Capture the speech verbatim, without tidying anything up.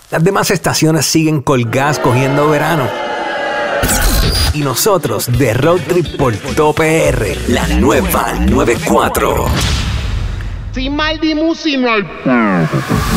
Las demás estaciones siguen colgadas cogiendo verano. Y nosotros de Road Trip por todo P R, la nueva noventa y cuatro. Sin mal de música.